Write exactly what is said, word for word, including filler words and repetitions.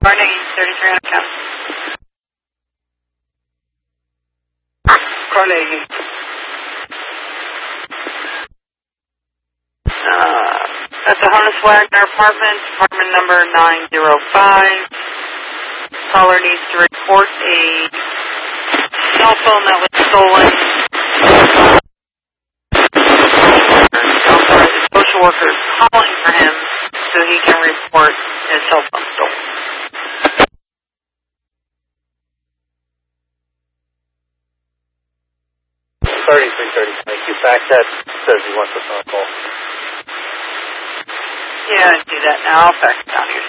Carnegie, thirty-three hundred count. Carnegie. Uh, that's the Honus Wagner apartment, apartment number nine zero five. Caller needs to report a cell phone that was stolen. I'm sorry, the social worker is calling for him so he can report his cell phone stolen. thirty-three thirty, thank you. Fax that says he wants a phone call. Yeah, do that now. I'll fax it down here.